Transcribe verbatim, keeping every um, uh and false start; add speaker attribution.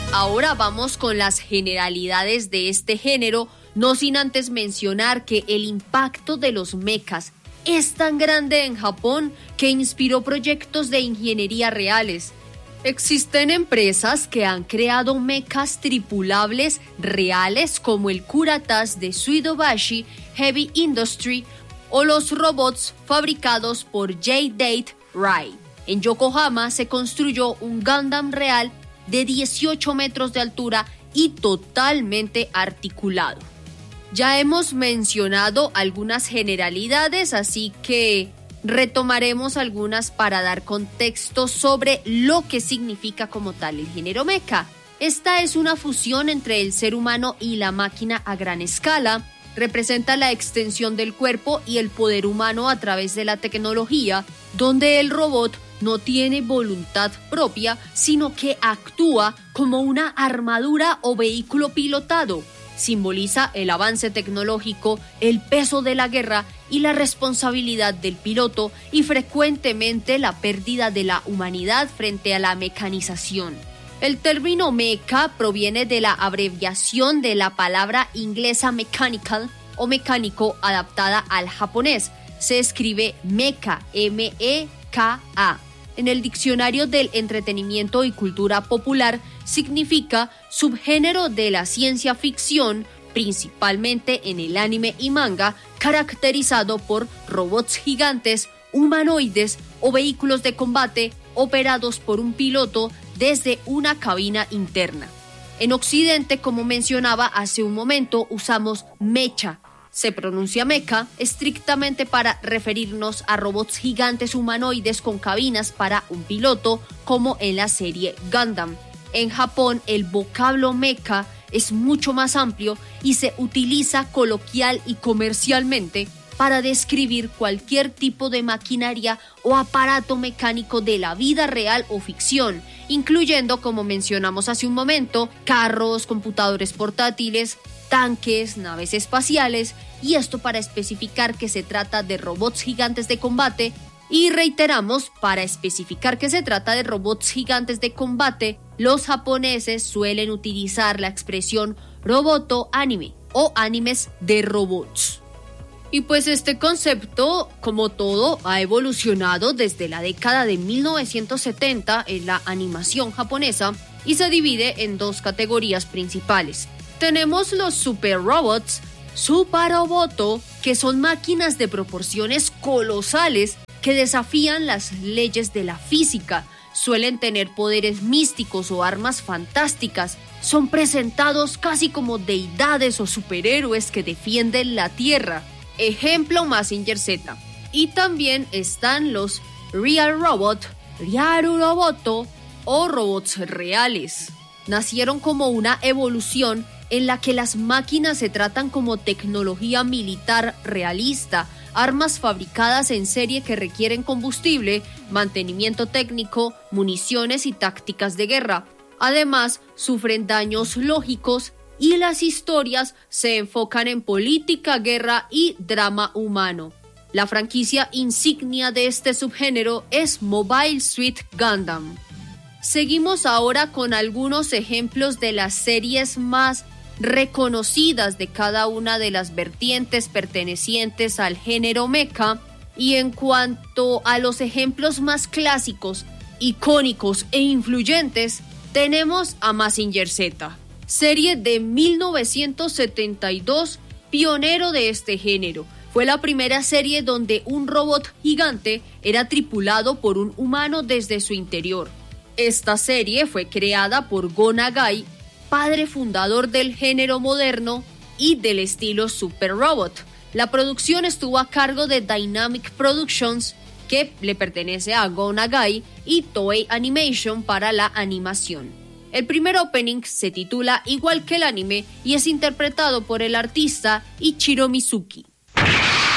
Speaker 1: Ahora vamos con las generalidades de este género, no sin antes mencionar que el impacto de los mechas es tan grande en Japón que inspiró proyectos de ingeniería reales. Existen empresas que han creado mechas tripulables reales como el Curatas de Suidobashi Heavy Industry o los robots fabricados por J-Date Rai. En Yokohama se construyó un Gundam real de dieciocho metros de altura y totalmente articulado. Ya hemos mencionado algunas generalidades, así que retomaremos algunas para dar contexto sobre lo que significa como tal el género mecha. Esta es una fusión entre el ser humano y la máquina a gran escala. Representa la extensión del cuerpo y el poder humano a través de la tecnología, donde el robot no tiene voluntad propia, sino que actúa como una armadura o vehículo pilotado. Simboliza el avance tecnológico, el peso de la guerra y la responsabilidad del piloto y frecuentemente la pérdida de la humanidad frente a la mecanización. El término mecha proviene de la abreviación de la palabra inglesa mechanical o mecánico adaptada al japonés. Se escribe mecha, M E K A. En el diccionario del entretenimiento y cultura popular significa subgénero de la ciencia ficción, principalmente en el anime y manga, caracterizado por robots gigantes, humanoides o vehículos de combate operados por un piloto desde una cabina interna. En Occidente, como mencionaba hace un momento, usamos mecha. Se pronuncia mecha estrictamente para referirnos a robots gigantes humanoides con cabinas para un piloto, como en la serie Gundam. En Japón, el vocablo mecha es mucho más amplio y se utiliza coloquial y comercialmente para describir cualquier tipo de maquinaria o aparato mecánico de la vida real o ficción, incluyendo, como mencionamos hace un momento, carros, computadores portátiles, tanques, naves espaciales, y esto para especificar que se trata de robots gigantes de combate, y reiteramos, para especificar que se trata de robots gigantes de combate, los japoneses suelen utilizar la expresión roboto anime o animes de robots. Y pues este concepto, como todo, ha evolucionado desde la década de mil novecientos setenta en la animación japonesa y se divide en dos categorías principales. Tenemos los super robots, Super-Roboto, que son máquinas de proporciones colosales que desafían las leyes de la física. Suelen tener poderes místicos o armas fantásticas. Son presentados casi como deidades o superhéroes que defienden la Tierra. Ejemplo, Mazinger Z. Y también están los Real Robot, Ryaru-Roboto o robots reales. Nacieron como una evolución en la que las máquinas se tratan como tecnología militar realista, armas fabricadas en serie que requieren combustible, mantenimiento técnico, municiones y tácticas de guerra. Además, sufren daños lógicos y las historias se enfocan en política, guerra y drama humano. La franquicia insignia de este subgénero es Mobile Suit Gundam. Seguimos ahora con algunos ejemplos de las series más reconocidas de cada una de las vertientes pertenecientes al género mecha, y en cuanto a los ejemplos más clásicos, icónicos e influyentes, tenemos a Mazinger Z, serie de mil novecientos setenta y dos, pionero de este género. Fue la primera serie donde un robot gigante era tripulado por un humano desde su interior. Esta serie fue creada por Go Nagai, padre fundador del género moderno y del estilo Super Robot. La producción estuvo a cargo de Dynamic Productions, que le pertenece a Go Nagai, y Toei Animation para la animación. El primer opening se titula igual que el anime y es interpretado por el artista Ichiro Mizuki.